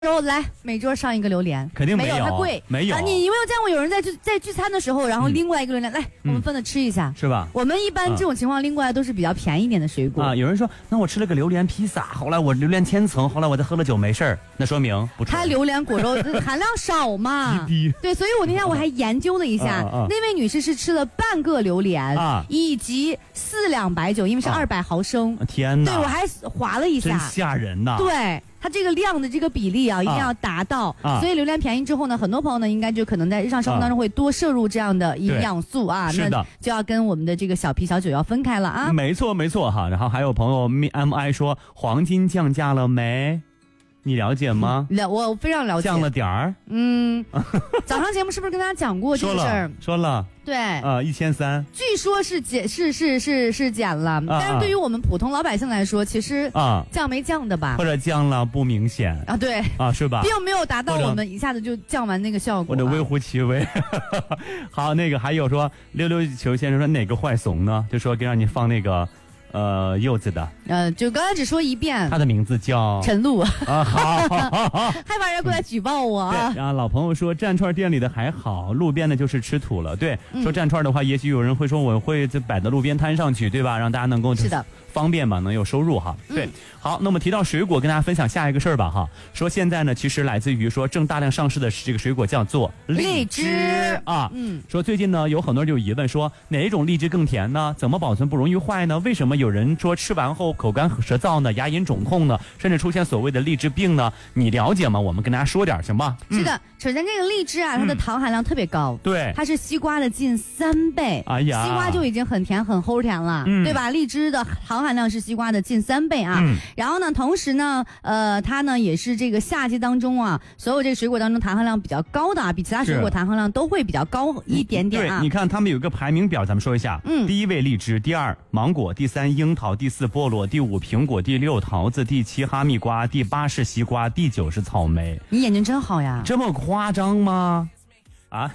然后来每桌上一个榴莲， 肯定没有，它贵， 没有。 你有没有见过有人在聚餐的时候，然后拎过来一个榴莲，来我们分着吃一下， 是吧？ 我们一般这种情况拎过来都是比较便宜一点的水果啊。有人说，那我吃了个榴莲披萨，后来我榴莲千层，后来我再喝了酒没事儿，那说明不吃。 它榴莲果肉含量少嘛，对，所以我那天我还研究了一下，那位女士是吃了半个榴莲以及4两白酒，因为是200毫升。 天哪！ 对，我还划了一下， 真吓人呐。 对。它这个量的这个比例啊，一定要达到，所以榴莲便宜之后呢，很多朋友呢，应该就可能在日常生活当中会多摄入这样的营养素啊， 是的， 那就要跟我们的这个小啤小酒要分开了啊。 没错没错哈，然后还有朋友 MI 说黄金降价了没？你了解吗？ 我非常了解。 降了点儿。 早上节目是不是跟大家讲过这个事儿？ 说了。 对 ，1300。 据说是减了，但是对于我们普通老百姓来说，其实降没降的吧？ 或者降了不明显啊？对是吧？ 并没有达到我们一下子就降完那个效果。 或者微乎其微。好，那个还有说溜球先生说哪个坏怂呢？就说给让你放那个。柚子的， 就刚才只说一遍， 他的名字叫陈露好， 害怕人过来举报我啊。 对，然后老朋友说蘸串店里的还好，路边的就是吃土了。对，说蘸串的话，也许有人会说我会摆到路边摊上去，对吧？让大家能够是的方便嘛，能有收入哈。对，好，那么提到水果，跟大家分享下一个事儿吧哈。说现在呢，其实来自于说正大量上市的这个水果叫做荔枝啊。说最近呢，有很多人就有疑问说哪一种荔枝更甜呢？怎么保存不容易坏呢？为什么有人说吃完后口干舌燥呢？牙龈肿痛呢？甚至出现所谓的荔枝病呢？你了解吗？我们跟大家说点行吧？ 是的，首先这个荔枝啊，它的糖含量特别高， 对， 它是西瓜的近3倍。 哎呀， 西瓜就已经很甜很齁甜了，对吧？荔枝的糖含量是西瓜的近3倍啊。然后呢，同时呢，它呢也是这个夏季当中啊，所有这个水果当中糖含量比较高的啊，比其他水果糖含量都会比较高一点点啊。 对，你看他们有一个排名表，咱们说一下。第1位荔枝，第2芒果，第3樱桃，第4菠萝，第5苹果，第6桃子，第7哈密瓜，第8是西瓜，第9是草莓。 你眼睛真好呀！ 这么夸张吗？啊？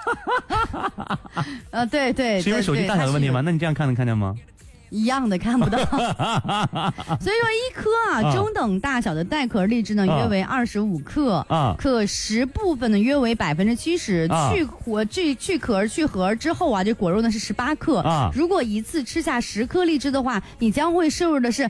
对对， 是因为手机大小的问题吗？那你这样看能看见吗？ 一样的看不到。所以说一颗中等大小的带壳荔枝呢，约为25克，可食部分呢约为70%，去壳去核之后啊，这果肉呢是18克。如果一次吃下10颗荔枝的话，你将会摄入的是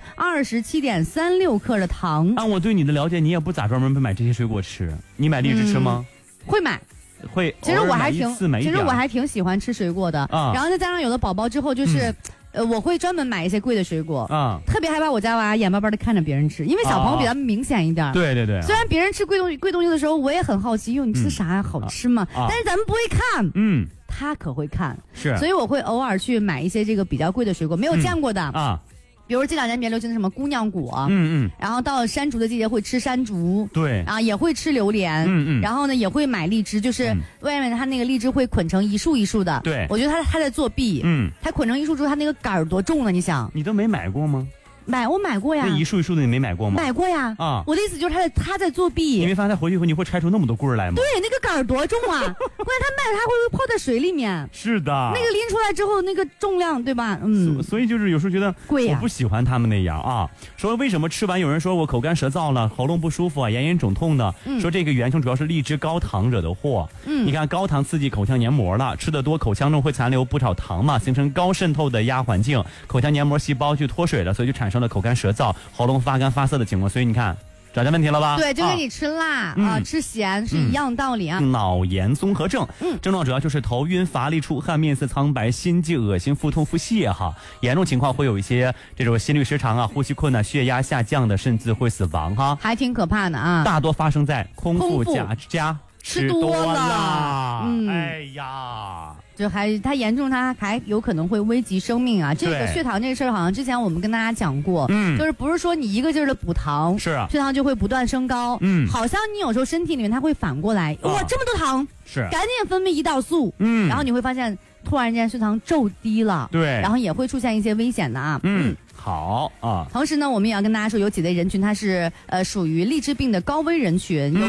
27.36克的糖。 按我对你的了解，你也不咋专门买这些水果吃，你买荔枝吃吗？ 会买。 会， 其实我还挺喜欢吃水果的，然后再加上有的宝宝之后就是。我会专门买一些贵的水果，特别害怕我家娃眼巴巴的看着别人吃，因为小朋友比较明显一点。 对对对。 虽然别人吃贵东西的时候，我也很好奇，哟，你吃啥呀？好吃吗？但是咱们不会看，他可会看， 是， 所以我会偶尔去买一些这个比较贵的水果，没有见过的啊。比如这2年比较流行的什么姑娘果，然后到山竹的季节会吃山竹， 对， 啊也会吃榴莲，然后呢也会买荔枝，就是外面它那个荔枝会捆成一束一束的， 对， 我觉得他在作弊，他捆成一束之后，他那个杆儿多重了，你想？ 你都没买过吗？ 我买过呀， 那一束一束的你没买过吗？ 买过呀，我的意思就是他在作弊。 你没发现他回去以后你会拆出那么多棍儿来吗？ 对，那个杆儿多重啊！关键他卖了，他会不会泡在水里面？ 是的， 那个拎出来之后，那个重量对吧？ 所以就是有时候觉得贵呀，我不喜欢他们那样啊。说为什么吃完有人说我口干舌燥了，喉咙不舒服啊，牙龈肿痛的？说这个元凶主要是荔枝高糖惹的祸。你看高糖刺激口腔黏膜了，吃得多口腔中会残留不少糖嘛，形成高渗透的压环境，口腔黏膜细胞就脱水了，所以就产生了口干舌燥。喉咙发干发涩的情况，所以你看找见问题了吧？ 对，就跟你吃辣吃咸是一样道理啊。 脑炎综合症，症状主要就是头晕、乏力、出汗、面色苍白、心悸、恶心、腹痛、腹泻哈。严重情况会有一些这种心律失常啊、呼吸困难、血压下降的，甚至会死亡哈。 还挺可怕的啊。 大多发生在空腹加吃多了。哎呀。 就它严重，它还有可能会危及生命啊！这个血糖这个事儿，好像之前我们跟大家讲过，就是不是说你一个劲儿的补糖， 是啊， 血糖就会不断升高，好像你有时候身体里面它会反过来，哇，这么多糖， 是， 赶紧分泌胰岛素，然后你会发现突然间血糖骤低了， 对， 然后也会出现一些危险的啊， 好啊。 同时呢，我们也要跟大家说，有几类人群它是属于荔枝病的高危人群。